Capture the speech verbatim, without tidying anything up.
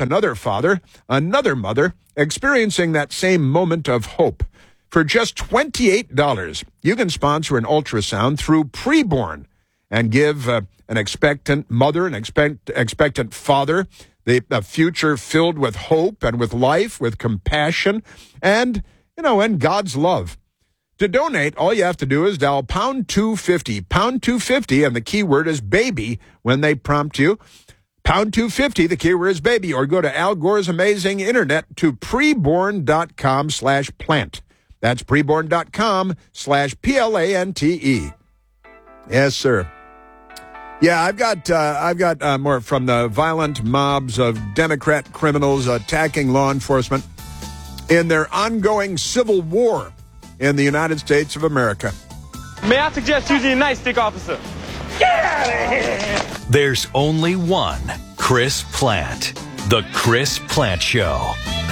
another father, another mother, experiencing that same moment of hope. For just twenty-eight dollars, you can sponsor an ultrasound through Preborn and give uh, an expectant mother, an expect, expectant father, the a future filled with hope and with life, with compassion, and, you know, and God's love. To donate, all you have to do is dial pound two fifty, pound two fifty, and the keyword is baby when they prompt you. Pound two fifty, the keyword is baby, or go to Al Gore's amazing internet to preborn.com slash plant. That's preborn.com slash P L A N T E. Yes, sir. Yeah, I've got uh, I've got uh, more from the violent mobs of Democrat criminals attacking law enforcement in their ongoing civil war in the United States of America. May I suggest using a nightstick, officer? Get out of here! There's only one Chris Plant. The Chris Plant Show.